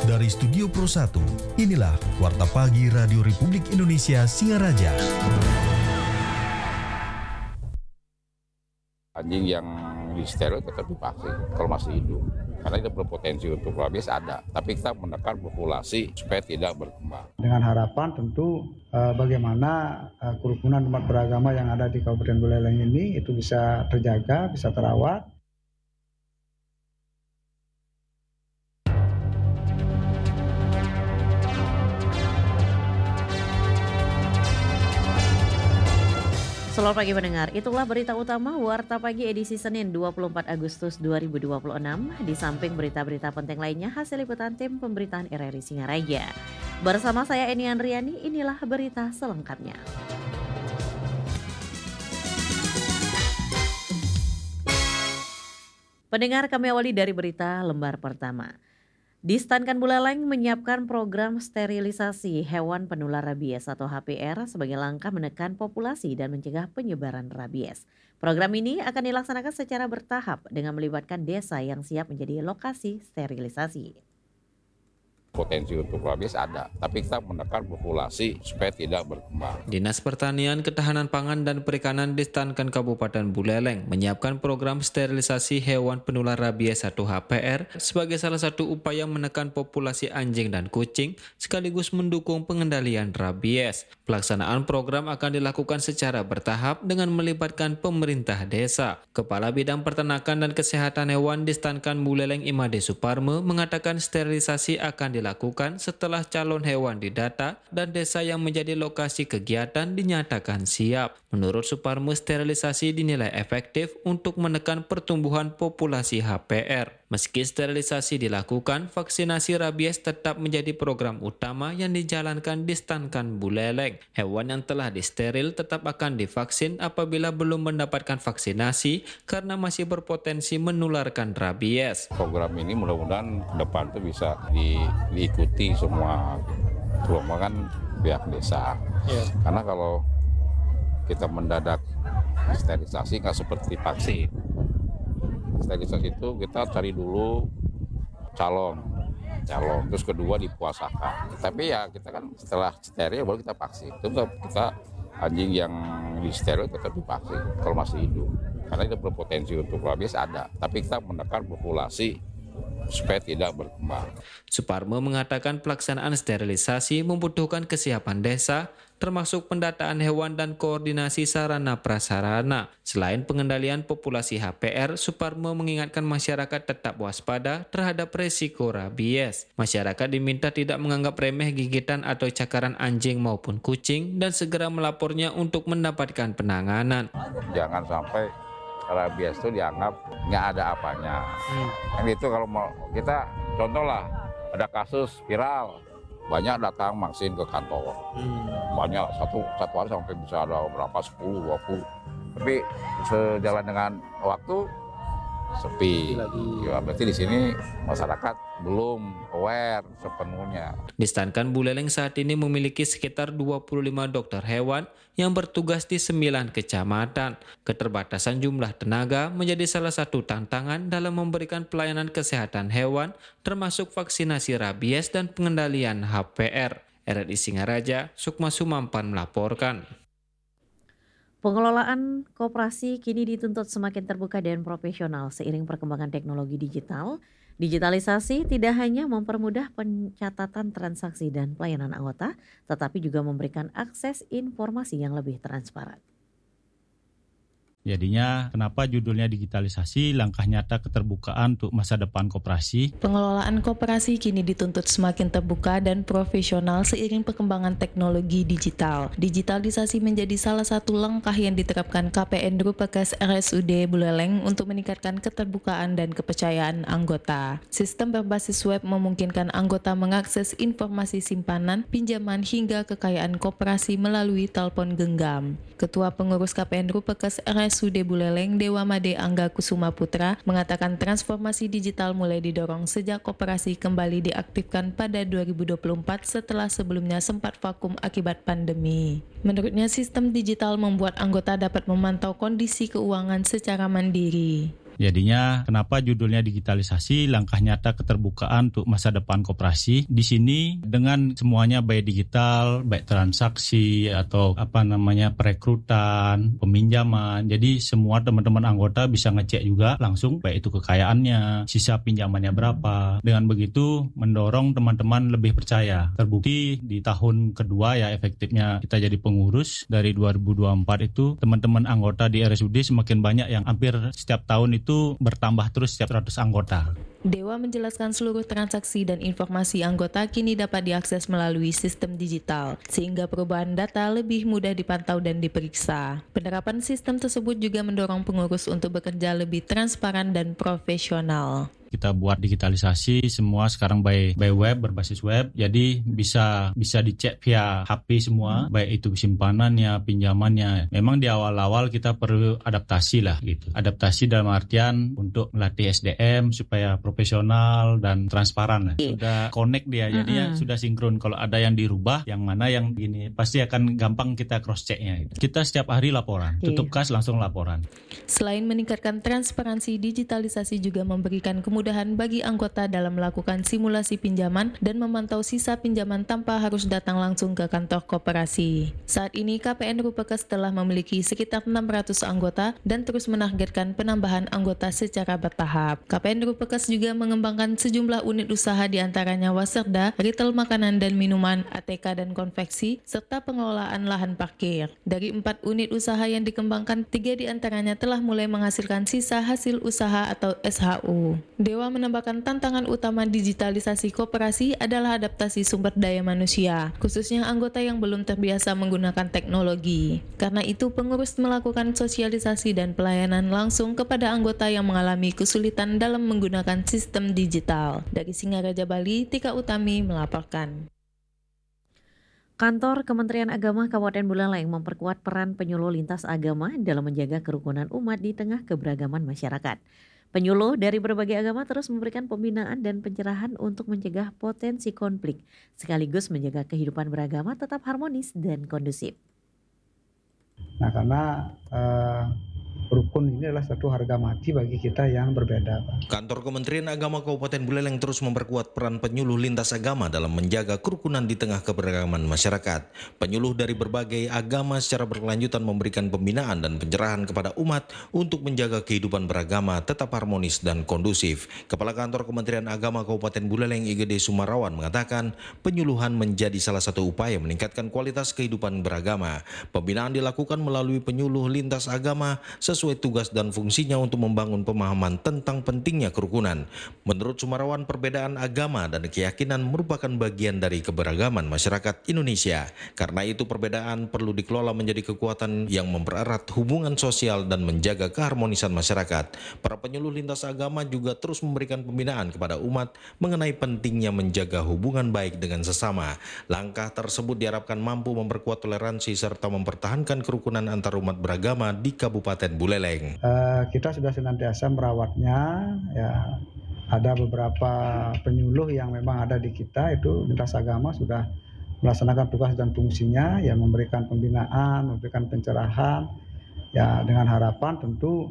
Dari Studio Pro 1, inilah Warta Pagi Radio Republik Indonesia Singaraja. Anjing yang disteril tetap divaksin kalau masih hidup. Karena itu berpotensi untuk rabies ada. Tapi kita menekan populasi supaya tidak berkembang. Dengan harapan tentu bagaimana kerukunan umat beragama yang ada di Kabupaten Buleleng ini itu bisa terjaga, bisa terawat. Selamat pagi pendengar, itulah berita utama Warta Pagi edisi Senin 24 Agustus 2026. Di samping berita-berita penting lainnya hasil liputan tim pemberitaan RRI Singaraja. Bersama saya Eni Andriani, inilah berita selengkapnya. Pendengar, kami awali dari berita lembar pertama. Distankan Buleleng menyiapkan program sterilisasi hewan penular rabies atau HPR sebagai langkah menekan populasi dan mencegah penyebaran rabies. Program ini akan dilaksanakan secara bertahap dengan melibatkan desa yang siap menjadi lokasi sterilisasi. Potensi untuk rabies ada, tapi kita menekan populasi supaya tidak berkembang. Dinas Pertanian, Ketahanan Pangan dan Perikanan Distankan Kabupaten Buleleng menyiapkan program sterilisasi hewan penular rabies atau HPR sebagai salah satu upaya menekan populasi anjing dan kucing sekaligus mendukung pengendalian rabies. Pelaksanaan program akan dilakukan secara bertahap dengan melibatkan pemerintah desa. Kepala Bidang Peternakan dan Kesehatan Hewan Distankan Buleleng Imade Suparme mengatakan sterilisasi akan dilakukan setelah calon hewan didata dan desa yang menjadi lokasi kegiatan dinyatakan siap. Menurut Suparme, sterilisasi dinilai efektif untuk menekan pertumbuhan populasi HPR. Meski sterilisasi dilakukan, vaksinasi rabies tetap menjadi program utama yang dijalankan Distankan Buleleng. Hewan yang telah disteril tetap akan divaksin apabila belum mendapatkan vaksinasi karena masih berpotensi menularkan rabies. Program ini mudah-mudahan ke depan itu bisa diikuti semua, terutama kan pihak desa. Karena kalau kita mendadak sterilisasi nggak seperti vaksin. Sterilisasi itu kita cari dulu calon, terus kedua dipuasakan. Tapi ya kita kan setelah steril baru kita vaksin. Tetap kita anjing yang disteril tetap divaksin kalau masih hidup. Karena itu berpotensi untuk rabies ada. Tapi kita menekan populasi supaya tidak berkembang. Suparme mengatakan pelaksanaan sterilisasi membutuhkan kesiapan desa, termasuk pendataan hewan dan koordinasi sarana prasarana. Selain pengendalian populasi HPR, Suparme mengingatkan masyarakat tetap waspada terhadap resiko rabies. Masyarakat diminta tidak menganggap remeh gigitan atau cakaran anjing maupun kucing dan segera melapornya untuk mendapatkan penanganan. Jangan sampai rabies itu dianggap nggak ada apanya. Kan itu kalau mau kita contoh lah, ada kasus viral, banyak datang vaksin ke kantor. Banyak satu hari sampai bisa ada berapa 10, 20. Tapi sejalan dengan waktu sepi. Ya, berarti di sini masyarakat belum aware sepenuhnya. Distankan Buleleng saat ini memiliki sekitar 25 dokter hewan yang bertugas di 9 kecamatan. Keterbatasan jumlah tenaga menjadi salah satu tantangan dalam memberikan pelayanan kesehatan hewan, termasuk vaksinasi rabies dan pengendalian HPR. RRI Singaraja, Sukma Sumampan melaporkan. Pengelolaan koperasi kini dituntut semakin terbuka dan profesional seiring perkembangan teknologi digital. Digitalisasi tidak hanya mempermudah pencatatan transaksi dan pelayanan anggota, tetapi juga memberikan akses informasi yang lebih transparan. Jadinya kenapa judulnya digitalisasi, langkah nyata keterbukaan untuk masa depan koperasi. Pengelolaan koperasi kini dituntut semakin terbuka dan profesional seiring perkembangan teknologi digital. Digitalisasi menjadi salah satu langkah yang diterapkan KPN Rupakes RSUD Buleleng untuk meningkatkan keterbukaan dan kepercayaan anggota. Sistem berbasis web memungkinkan anggota mengakses informasi simpanan, pinjaman hingga kekayaan koperasi melalui telepon genggam. Ketua Pengurus KPN Rupakes RSUD Buleleng, Dewa Made Angga Kusuma Putra, mengatakan transformasi digital mulai didorong sejak koperasi kembali diaktifkan pada 2024 setelah sebelumnya sempat vakum akibat pandemi. Menurutnya, sistem digital membuat anggota dapat memantau kondisi keuangan secara mandiri. Jadinya kenapa judulnya digitalisasi, langkah nyata keterbukaan untuk masa depan koperasi. Di sini dengan semuanya baik digital, baik transaksi atau perekrutan, peminjaman. Jadi semua teman-teman anggota bisa ngecek juga langsung baik itu kekayaannya, sisa pinjamannya berapa. Dengan begitu mendorong teman-teman lebih percaya. Terbukti di tahun kedua ya efektifnya kita jadi pengurus dari 2024 itu teman-teman anggota di RSUD semakin banyak yang hampir setiap tahun itu bertambah terus setiap 100 anggota. Dewa menjelaskan seluruh transaksi dan informasi anggota kini dapat diakses melalui sistem digital, sehingga perubahan data lebih mudah dipantau dan diperiksa. Penerapan sistem tersebut juga mendorong pengurus untuk bekerja lebih transparan dan profesional. Kita buat digitalisasi semua sekarang by web, berbasis web. Jadi bisa dicek via HP semua, baik itu simpanannya, pinjamannya. Memang di awal-awal kita perlu adaptasi lah gitu. Adaptasi dalam artian untuk melatih SDM supaya profesional dan transparan. Sudah connect dia, jadinya sudah sinkron. Kalau ada yang dirubah, yang mana yang gini, pasti akan gampang kita cross checknya. Kita setiap hari laporan, tutup kas langsung laporan. Selain meningkatkan transparansi, digitalisasi juga memberikan kemudahan bagi anggota dalam melakukan simulasi pinjaman dan memantau sisa pinjaman tanpa harus datang langsung ke kantor koperasi. Saat ini KPN Rupekes telah memiliki sekitar 600 anggota dan terus menargetkan penambahan anggota secara bertahap. KPN Rupekes juga mengembangkan sejumlah unit usaha diantaranya Waserda, retail makanan dan minuman, ATK dan konveksi, serta pengelolaan lahan parkir. Dari 4 unit usaha yang dikembangkan, 3 diantaranya telah mulai menghasilkan sisa hasil usaha atau SHU. Dewa menambahkan tantangan utama digitalisasi koperasi adalah adaptasi sumber daya manusia, khususnya anggota yang belum terbiasa menggunakan teknologi. Karena itu, pengurus melakukan sosialisasi dan pelayanan langsung kepada anggota yang mengalami kesulitan dalam menggunakan sistem digital. Dari Singaraja, Bali, Tika Utami melaporkan. Kantor Kementerian Agama Kabupaten Buleleng memperkuat peran penyuluh lintas agama dalam menjaga kerukunan umat di tengah keberagaman masyarakat. Penyuluh dari berbagai agama terus memberikan pembinaan dan pencerahan untuk mencegah potensi konflik, sekaligus menjaga kehidupan beragama tetap harmonis dan kondusif. Nah, karena rukun ini adalah satu harga mati bagi kita yang berbeda, Pak. Kantor Kementerian Agama Kabupaten Buleleng terus memperkuat peran penyuluh lintas agama dalam menjaga kerukunan di tengah keberagaman masyarakat. Penyuluh dari berbagai agama secara berkelanjutan memberikan pembinaan dan pencerahan kepada umat untuk menjaga kehidupan beragama tetap harmonis dan kondusif. Kepala Kantor Kementerian Agama Kabupaten Buleleng IGD Sumarawan mengatakan penyuluhan menjadi salah satu upaya meningkatkan kualitas kehidupan beragama. Pembinaan dilakukan melalui penyuluh lintas agama sesuai tugas dan fungsinya untuk membangun pemahaman tentang pentingnya kerukunan. Menurut Sumarawan, perbedaan agama dan keyakinan merupakan bagian dari keberagaman masyarakat Indonesia. Karena itu perbedaan perlu dikelola menjadi kekuatan yang mempererat hubungan sosial dan menjaga keharmonisan masyarakat. Para penyuluh lintas agama juga terus memberikan pembinaan kepada umat mengenai pentingnya menjaga hubungan baik dengan sesama. Langkah tersebut diharapkan mampu memperkuat toleransi serta mempertahankan kerukunan antar umat beragama di Kabupaten Buleleng. Kita sudah senantiasa merawatnya, ya. Ada beberapa penyuluh yang memang ada di kita itu lintas agama sudah melaksanakan tugas dan fungsinya, ya, memberikan pembinaan, memberikan pencerahan, ya, dengan harapan tentu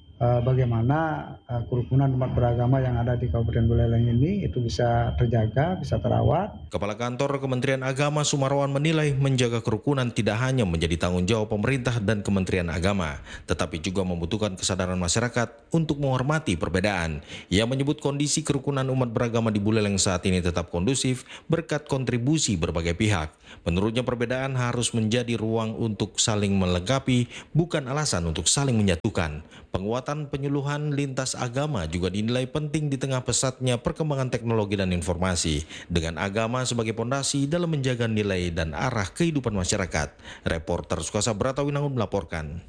bagaimana kerukunan umat beragama yang ada di Kabupaten Buleleng ini itu bisa terjaga, bisa terawat. Kepala Kantor Kementerian Agama Sumarawan menilai menjaga kerukunan tidak hanya menjadi tanggung jawab pemerintah dan Kementerian Agama, tetapi juga membutuhkan kesadaran masyarakat untuk menghormati perbedaan. Ia menyebut kondisi kerukunan umat beragama di Buleleng saat ini tetap kondusif berkat kontribusi berbagai pihak. Menurutnya perbedaan harus menjadi ruang untuk saling melengkapi, bukan alasan untuk saling menyatukan. Penguatan penyuluhan lintas agama juga dinilai penting di tengah pesatnya perkembangan teknologi dan informasi, dengan agama sebagai pondasi dalam menjaga nilai dan arah kehidupan masyarakat. Reporter Sukasa Bratawinangun melaporkan.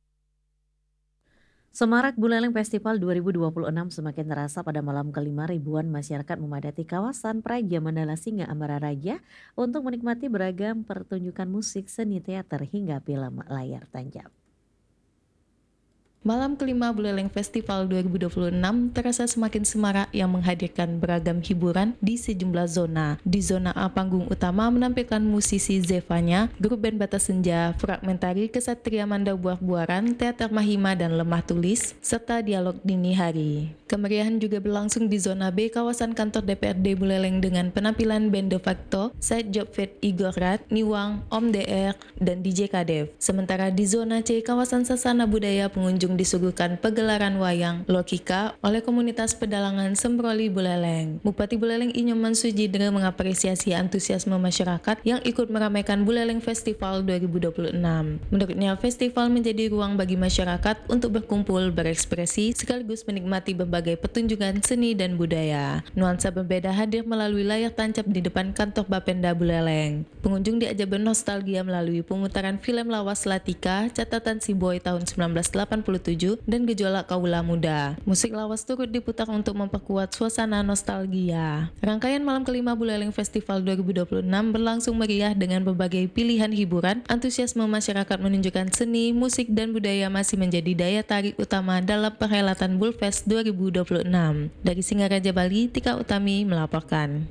Semarak Buleleng Festival 2026 semakin terasa pada malam kelima. Ribuan masyarakat memadati kawasan Praja Mandala Singa Ambara Raja untuk menikmati beragam pertunjukan musik, seni, teater hingga film layar tancap. Malam kelima Buleleng Festival 2026 terasa semakin semarak yang menghadirkan beragam hiburan di sejumlah zona. Di zona A panggung utama menampilkan musisi Zevanya, grup band Batas Senja, fragmentari Kesatria Mandau Buah-Buaran, Teater Mahima dan Lemah Tulis, serta dialog dini hari. Kemeriahan juga berlangsung di zona B kawasan kantor DPRD Buleleng dengan penampilan band De Facto, Side Job Fit Igor Rat, Niwang, Om DR, dan DJ Kadev. Sementara di zona C kawasan Sasana Budaya pengunjung disuguhkan pegelaran wayang Lokika oleh komunitas pedalangan Sembroli Buleleng. Bupati Buleleng Inyoman Sujidre mengapresiasi antusiasme masyarakat yang ikut meramaikan Buleleng Festival 2026. Menurutnya, festival menjadi ruang bagi masyarakat untuk berkumpul, berekspresi, sekaligus menikmati berbagai pertunjukan seni dan budaya. Nuansa berbeda hadir melalui layar tancap di depan kantor Bapenda Buleleng. Pengunjung diajak bernostalgia melalui pemutaran film lawas Latika, Catatan Si Boy tahun 1987 dan Gejolak Kaula Muda. Musik lawas turut diputar untuk memperkuat suasana nostalgia. Rangkaian malam kelima Buleleng Festival 2026 berlangsung meriah dengan berbagai pilihan hiburan. Antusiasme masyarakat menunjukkan seni, musik, dan budaya masih menjadi daya tarik utama dalam perhelatan Bulfest 2026. Dari Singaraja, Bali, Tika Utami melaporkan.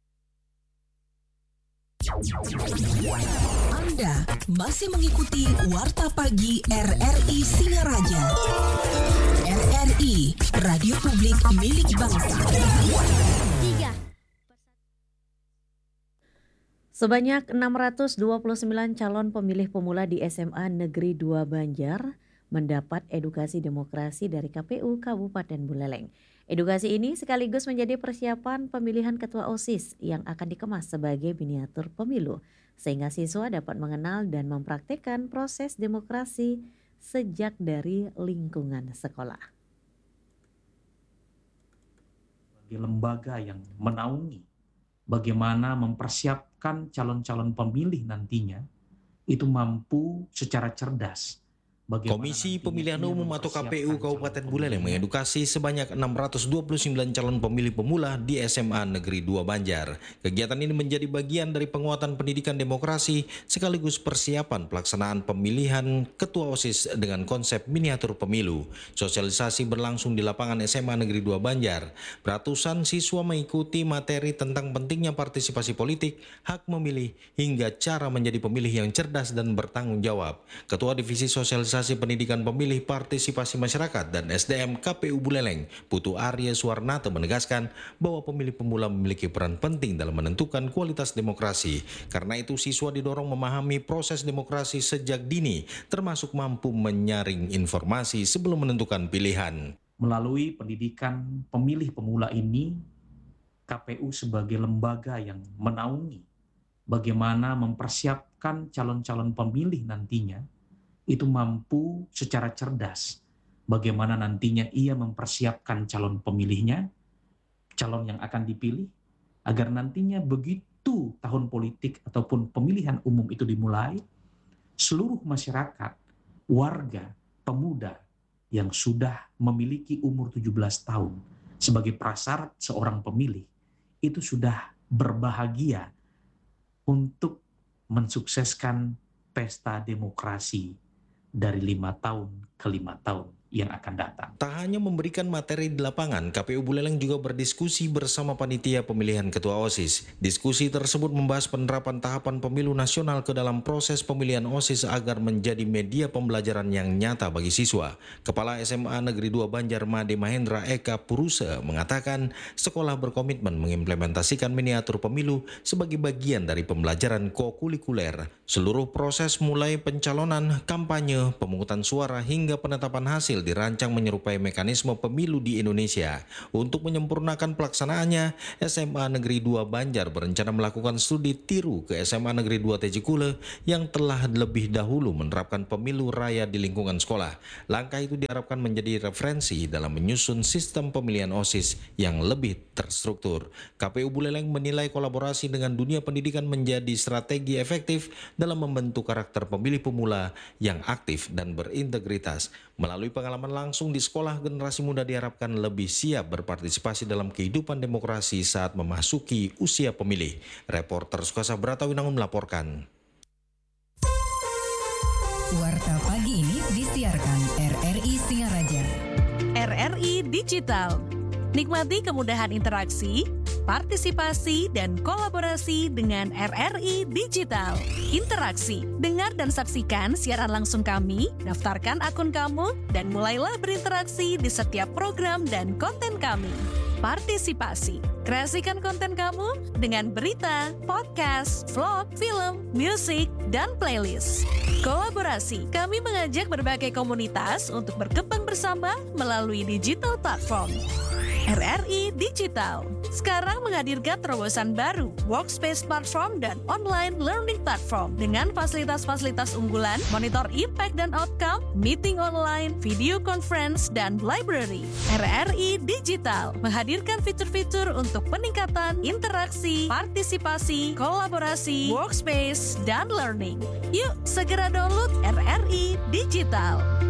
Anda masih mengikuti Warta Pagi RRI Singaraja. RRI, Radio Publik Milik Bangsa. Sebanyak 629 calon pemilih pemula di SMA Negeri 2 Banjar mendapat edukasi demokrasi dari KPU Kabupaten Buleleng. Edukasi ini sekaligus menjadi persiapan pemilihan ketua OSIS yang akan dikemas sebagai miniatur pemilu, sehingga siswa dapat mengenal dan mempraktikkan proses demokrasi sejak dari lingkungan sekolah. Sebagai lembaga yang menaungi bagaimana mempersiapkan calon-calon pemilih nantinya itu mampu secara cerdas. Komisi Pemilihan Umum atau KPU Kabupaten Buleleng mengedukasi sebanyak 629 calon pemilih pemula di SMA Negeri 2 Banjar. Kegiatan ini menjadi bagian dari penguatan pendidikan demokrasi sekaligus persiapan pelaksanaan pemilihan ketua OSIS dengan konsep miniatur pemilu. Sosialisasi berlangsung di lapangan SMA Negeri 2 Banjar. Ratusan siswa mengikuti materi tentang pentingnya partisipasi politik, hak memilih, hingga cara menjadi pemilih yang cerdas dan bertanggung jawab. Ketua Divisi Sosialisasi Pendidikan Pemilih Partisipasi Masyarakat dan SDM KPU Buleleng, Putu Arya Suwarnata menegaskan bahwa pemilih pemula memiliki peran penting dalam menentukan kualitas demokrasi. Karena itu siswa didorong memahami proses demokrasi sejak dini, termasuk mampu menyaring informasi sebelum menentukan pilihan. Melalui pendidikan pemilih pemula ini, KPU sebagai lembaga yang menaungi bagaimana mempersiapkan calon-calon pemilih nantinya itu mampu secara cerdas bagaimana nantinya ia mempersiapkan calon pemilihnya, calon yang akan dipilih, agar nantinya begitu tahun politik ataupun pemilihan umum itu dimulai, seluruh masyarakat, warga, pemuda yang sudah memiliki umur 17 tahun sebagai prasyarat seorang pemilih itu sudah berbahagia untuk mensukseskan pesta demokrasi dari 5 tahun ke 5 tahun yang akan datang. Tak hanya memberikan materi di lapangan, KPU Buleleng juga berdiskusi bersama panitia pemilihan ketua OSIS. Diskusi tersebut membahas penerapan tahapan pemilu nasional ke dalam proses pemilihan OSIS agar menjadi media pembelajaran yang nyata bagi siswa. Kepala SMA Negeri 2 Banjar Made Mahendra Eka Purusa mengatakan sekolah berkomitmen mengimplementasikan miniatur pemilu sebagai bagian dari pembelajaran kokurikuler. Seluruh proses mulai pencalonan, kampanye, pemungutan suara hingga penetapan hasil dirancang menyerupai mekanisme pemilu di Indonesia. Untuk menyempurnakan pelaksanaannya, SMA Negeri 2 Banjar berencana melakukan studi tiru ke SMA Negeri 2 Tejikule yang telah lebih dahulu menerapkan pemilu raya di lingkungan sekolah. Langkah itu diharapkan menjadi referensi dalam menyusun sistem pemilihan OSIS yang lebih terstruktur. KPU Buleleng menilai kolaborasi dengan dunia pendidikan menjadi strategi efektif dalam membentuk karakter pemilih pemula yang aktif dan berintegritas. Melalui pengalaman langsung di sekolah, generasi muda diharapkan lebih siap berpartisipasi dalam kehidupan demokrasi saat memasuki usia pemilih. Reporter Sukasa Bratawinangun melaporkan. Warta pagi ini disiarkan RRI Singaraja. Digital. Nikmati kemudahan interaksi, partisipasi, dan kolaborasi dengan RRI Digital. Interaksi, dengar dan saksikan siaran langsung kami, daftarkan akun kamu, dan mulailah berinteraksi di setiap program dan konten kami. Partisipasi, kreasikan konten kamu dengan berita, podcast, vlog, film, musik, dan playlist. Kolaborasi, kami mengajak berbagai komunitas untuk berkembang bersama melalui digital platform. RRI Digital sekarang menghadirkan terobosan baru, workspace platform dan online learning platform dengan fasilitas-fasilitas unggulan, monitor impact dan outcome, meeting online, video conference, dan library. RRI Digital menghadirkan fitur-fitur untuk peningkatan interaksi, partisipasi, kolaborasi, workspace, dan learning. Yuk segera download RRI Digital.